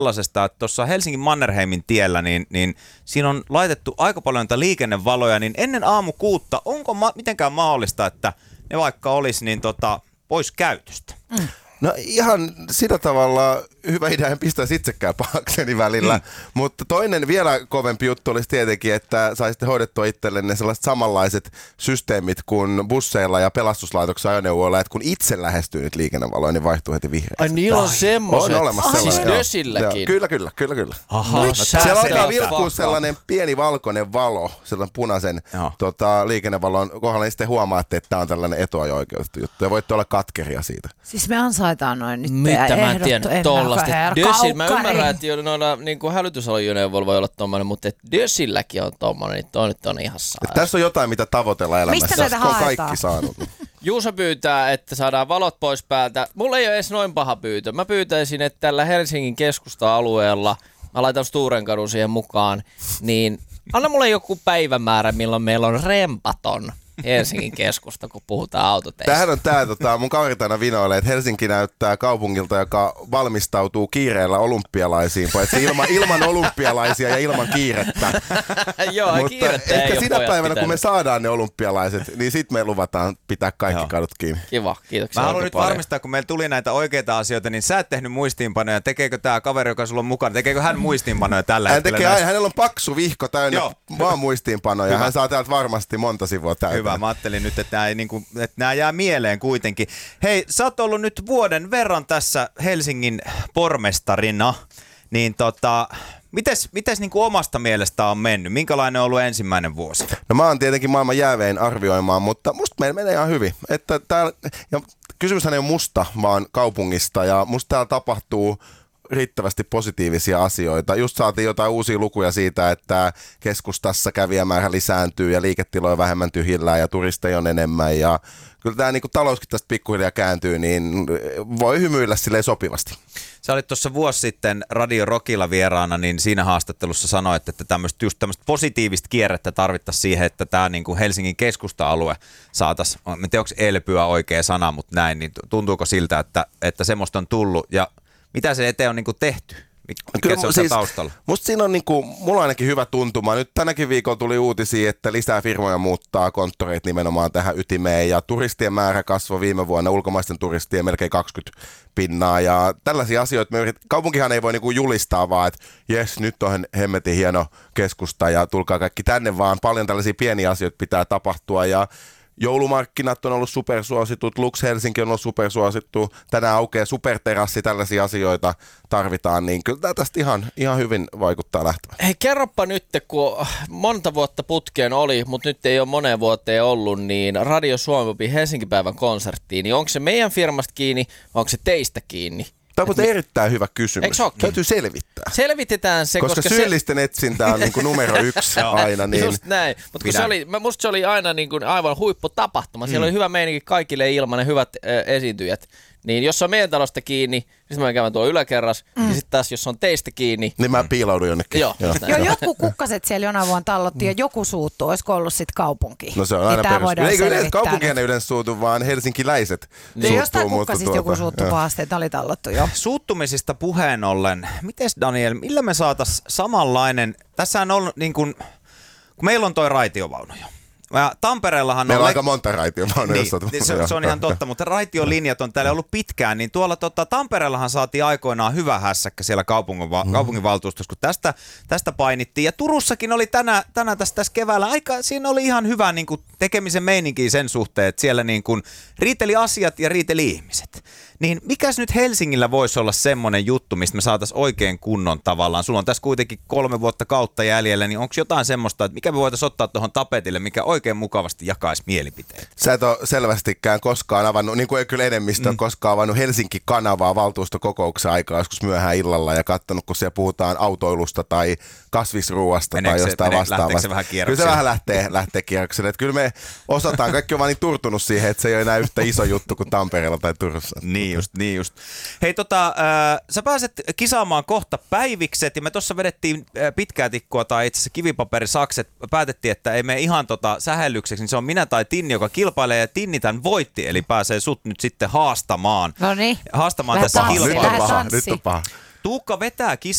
sellaisesta, että tuossa Helsingin Mannerheimin tiellä, niin siinä on laitettu aika paljon niitä liikennevaloja, niin ennen aamu 6, onko mitenkään mahdollista, että ne vaikka olisi niin pois käytöstä? No ihan sillä tavalla hyvä idea, en pistäisi itsekään pahakseni välillä, mutta toinen vielä kovempi juttu olisi tietenkin, että saisitte hoidettua itsellenne sellaiset samanlaiset systeemit kuin busseilla ja pelastuslaitoksen ajoneuvoilla, että kun itse lähestyy nyt liikennevaloja, niin vaihtuu heti vihreäksi. Ai niillä on semmoiset. On olemassa siis sellainen. Dösilläkin. Kyllä. Aha, siellä alkaa vilkkua sellainen pieni valkoinen valo, sellainen punaisen liikennevalon kohdalla, niin sitten huomaatte, että tämä on tällainen etuajo-oikeutettu juttu, ja voitte olla katkeria siitä. Siis me ansaitaan noin nyt. Mitä mä en tiedä tollaista. Dösil, mä ymmärrän, että noilla niin hälytysalojoneuvoilla voi olla tommoinen, mutta Dösilläkin on tommoinen, niin toi nyt on ihan saada. Tässä on jotain, mitä tavoitella elämässä. Mistä näitä on haetaan? kaikki saanut. Juuso pyytää, että saadaan valot pois päältä. Mulla ei ole edes noin paha pyytö. Mä pyytäisin, että tällä Helsingin keskusta-alueella, mä laitan Sturenkadun siihen mukaan, niin anna mulle joku päivämäärä, milloin meillä on rempaton Helsingin keskusta, kun puhutaan autoteistä. Tämähän on tää, mun kaverit aina vinoilee, että Helsinki näyttää kaupungilta, joka valmistautuu kiireellä olympialaisiin, paitsi ilman olympialaisia ja ilman kiirettä. Joo, mutta kiirettä ehkä ei sinä päivänä, pitänyt. kun me saadaan ne olympialaiset, niin sit me luvataan pitää kaikki kadut kiinni. Kiva, kiitoksia. Mä haluan nyt varmistaa, kun meillä tuli näitä oikeita asioita, niin sä et tehnyt muistiinpanoja. Tekeekö tää kaveri, joka sulla on mukana, tekeekö hän muistiinpanoja tällä hetkellä? Hänellä on paksu vihko täynnä vaan muistiinpanoja. Hän saa täältä varmasti monta sivua täyteen. Hyvä, mä ajattelin nyt, että nämä jää mieleen kuitenkin. Hei, sä oot ollut nyt vuoden verran tässä Helsingin pormestarina, niin mites niin kuin omasta mielestä on mennyt? Minkälainen on ollut ensimmäinen vuosi? No mä oon tietenkin maailman jäävein arvioimaan, mutta musta meillä menee ihan hyvin. Että ja kysymyshän ei ole musta, vaan kaupungista, ja musta täällä tapahtuu riittävästi positiivisia asioita. Just saatiin jotain uusia lukuja siitä, että keskustassa kävijämäärä lisääntyy ja liiketiloja vähemmän tyhjillään ja turisteja on enemmän. Ja kyllä tämä niin talouskin tästä pikkuhiljaa kääntyy, niin voi hymyillä silleen sopivasti. Sä olit tuossa vuosi sitten Radio Rockilla vieraana, niin siinä haastattelussa sanoit, että just tämmöistä positiivista kierrettä tarvittaisiin siihen, että tämä niin kuin Helsingin keskusta-alue saataisiin, en tiedä onko elpyä oikea sana, mutta näin, niin tuntuuko siltä, että semmoista on tullut ja mitä se eteen on niin kuin tehty? Mikä se on siis taustalla? Musta siinä on mulla on ainakin hyvä tuntuma. Nyt tänäkin viikolla tuli uutisia, että lisää firmoja muuttaa konttoreita nimenomaan tähän ytimeen ja turistien määrä kasvoi viime vuonna, ulkomaisten turistien melkein 20% ja tällaisia asioita. Kaupunkihan ei voi julistaa vaan, että jes, nyt on hemmetin hieno keskusta ja tulkaa kaikki tänne, vaan paljon tällaisia pieniä asioita pitää tapahtua ja joulumarkkinat on ollut supersuositut, Lux Helsinki on ollut supersuosittu, tänään aukeaa superterassi, tällaisia asioita tarvitaan, niin kyllä tämä tästä ihan hyvin vaikuttaa lähtevän. Hei, kerropa nyt, kun monta vuotta putkeen oli, mutta nyt ei ole moneen vuoteen ollut, niin Radio Suomi Helsinki-päivän konserttiin, niin onko se meidän firmasta kiinni vai onko se teistä kiinni? Tämä on erittäin hyvä kysymys. Täytyy selvittää. Selvitetään se, koska syyllisten etsintä on numero 1 aina. Niin. Just näin. Mutta musta se oli aina aivan huipputapahtuma. Siellä oli hyvä meininki kaikille ilman ne hyvät esiintyjät. Niin jos on meidän talosta kiinni, niin sitten mä käyn tuolla yläkerras. Ja sitten taas jos on teistä kiinni. Niin mä piilaudun jonnekin. Joo, jotkut kukkaset siellä jonain vuonna tallotti ja joku suuttuu. Olisiko ollut sitten kaupunki? No se on aina perus. Kaupunkihan ei yleensä suutu, vaan helsinkiläiset suuttuu. Jostain kukkasista joku suuttuu pahasti, että oli tallottu jo. Suuttumisista puheen ollen, mites Daniel, millä me saataisiin samanlainen, tässä on niin kuin, kun meillä on toi raitiovaunu jo. Tampereellahan meillä on aika monta raitiovaunua. Niin, se on ihan totta, mutta raitiolinjat on täällä ollut pitkään, niin tuolla Tampereellahan saatiin aikoinaan hyvä hässäkkä siellä kaupunginvaltuustossa, kun tästä painittiin. Ja Turussakin oli tänään tässä keväällä siinä oli ihan hyvä niin kuin tekemisen meininki sen suhteen, että siellä niin kuin riiteli asiat ja riiteli ihmiset. Niin mikäs nyt Helsingillä voisi olla semmoinen juttu, mistä me saataisiin oikein kunnon tavallaan? Sulla on tässä kuitenkin 3 vuotta kautta jäljellä, niin onko jotain semmoista, että mikä me voitaisiin ottaa tuohon tapetille, mikä oikein mukavasti jakaisi mielipiteitä? Sä et ole selvästikään koskaan avannut, niin kuin ei kyllä enemmistö koskaan avannut Helsinki-kanavaa valtuustokokouksen aikaa joskus myöhään illalla ja katsonut, kun siellä puhutaan autoilusta tai kasvisruuasta tai jostain vastaavasta. Lähteekö se vähän kierrokselle? Kyllä se vähän lähtee kierrokselle. Että kyllä me osataan, kaikki on vaan niin turtunut siihen, että se ei ole enää yhtä iso juttu kuin Tampereella tai Turussa. Niin just. Hei sä pääset kisaamaan kohta päivikset ja me tuossa vedettiin pitkää tikkua tai itse asiassa kivipaperisakset. Päätettiin, että ei mene ihan sähellykseksi, niin se on minä tai Tinni, joka kilpailee ja Tinni tämän voitti, eli pääsee sut nyt sitten haastamaan. No niin. Haastamaan tässä kilpailussa. Nyt on paha. Tuukka vetää